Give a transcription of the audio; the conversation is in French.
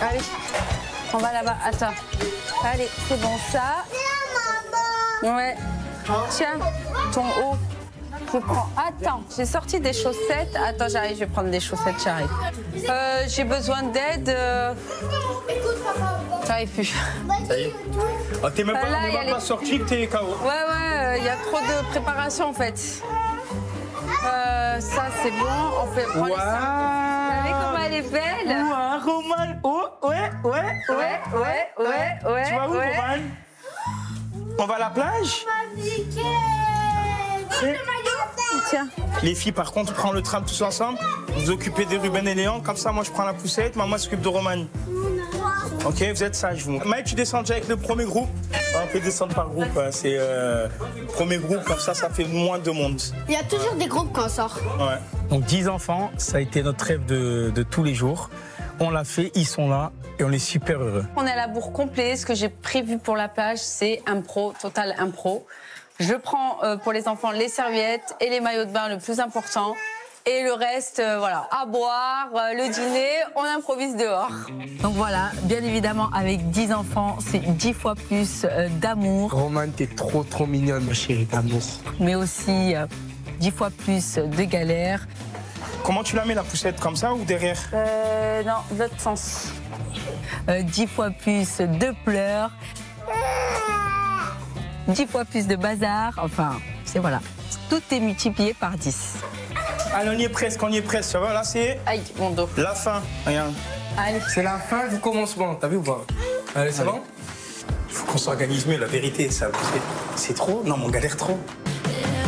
Allez, on va là-bas. Attends. Allez, c'est bon ça. Ouais. Tiens, ton haut. Je prends. Attends, j'ai sorti des chaussettes. Attends, j'arrive, je vais prendre des chaussettes, j'arrive. J'ai besoin d'aide. J'arrive plus. Ça y est. Ah, t'es même pas sorti que t'es KO. Ouais, il y a trop de préparation en fait. Ça c'est bon, on fait prendre les serviettes. Vous savez comment elle est belle? Ouah, Romane. Oh, ouais. Tu vas où, Romane? On va à la plage? Tiens. Les filles, par contre, prends le tram tous ensemble. Vous occupez de Ruben et Léon. Comme ça, moi, je prends la poussette. Maman s'occupe de Romane. Ok, vous êtes sages, vous. Maï, tu descends déjà avec le premier groupe. On peut descendre par groupe. C'est premier groupe, comme ça fait moins de monde. Il y a toujours des groupes quand on sort. Ouais. Donc 10 enfants, ça a été notre rêve de tous les jours. On l'a fait, ils sont là et on est super heureux. On est à la bourre complet. Ce que j'ai prévu pour la plage, c'est impro, total impro. Je prends pour les enfants les serviettes et les maillots de bain le plus important. Et le reste, voilà, à boire, le dîner, on improvise dehors. Donc voilà, bien évidemment, avec 10 enfants, c'est 10 fois plus d'amour. Romane, t'es trop mignonne, ma chérie, d'amour. Mais aussi 10 fois plus de galères. Comment tu la mets, la poussette, comme ça ou derrière? Non, de l'autre sens. 10 fois plus de pleurs. 10 fois plus de bazar. Enfin, c'est voilà. Tout est multiplié par 10. Allez, on y est presque, ça va, là, c'est... Aïe, mon dos. La fin, regarde. Allez. C'est la fin du commencement, t'as vu ou pas? Allez, c'est bon? Il faut qu'on s'organise mieux, la vérité, ça. C'est trop? Non, mais on galère trop.